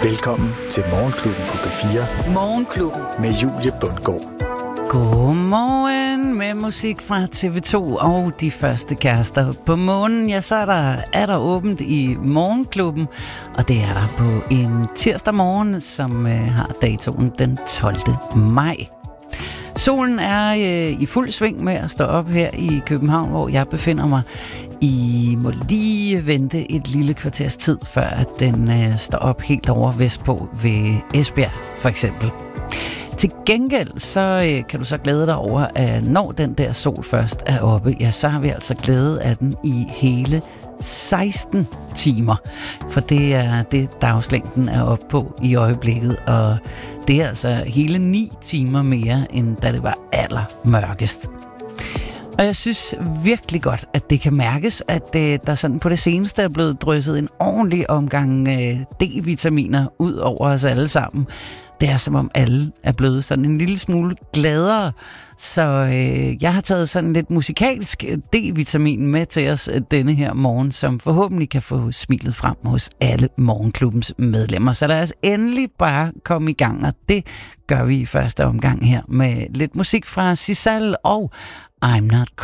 Velkommen til Morgenklubben på B4. Morgenklubben Med Julie Bundgaard. Godmorgen med musik fra TV2 og De Første Kærester. På månen, ja, så er der åbent i Morgenklubben, og det er der på en tirsdag morgen, som har datoen den 12. maj. Solen er i fuld sving med at stå op her i København, hvor jeg befinder mig. I må lige vente et lille kvarters tid, før at den står op helt over vestpå ved Esbjerg, for eksempel. Til gengæld, så kan du så glæde dig over, at når den der sol først er oppe, ja, så har vi altså glæde af den i hele 16 timer. For det er det, dagslængden er oppe på i øjeblikket, og det er altså hele 9 timer mere, end da det var allermørkest. Og jeg synes virkelig godt, at det kan mærkes, at der sådan på det seneste er blevet drysset en ordentlig omgang D-vitaminer ud over os alle sammen. Det er som om alle er blevet sådan en lille smule gladere. Så jeg har taget sådan lidt musikalsk D-vitamin med til os denne her morgen, som forhåbentlig kan få smilet frem hos alle Morgenklubbens medlemmer. Så lad os endelig bare komme i gang, og det gør vi i første omgang her med lidt musik fra Sisal og I'm Not